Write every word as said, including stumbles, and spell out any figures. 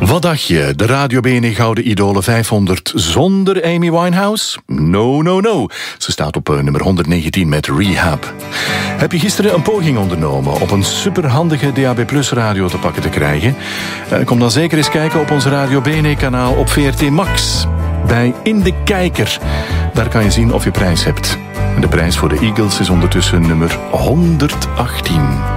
Wat dacht je? De Radio B N E Gouden Idolen vijfhonderd zonder Amy Winehouse? No, no, no. Ze staat op uh, nummer honderddegentien met Rehab. Heb je gisteren een poging ondernomen op een superhandige D A B Plus radio te pakken te krijgen? Uh, kom dan zeker eens kijken op ons Radio B N E-kanaal op V R T Max. Bij In de Kijker. Daar kan je zien of je prijs hebt. En de prijs voor de Eagles is ondertussen nummer honderdachttien.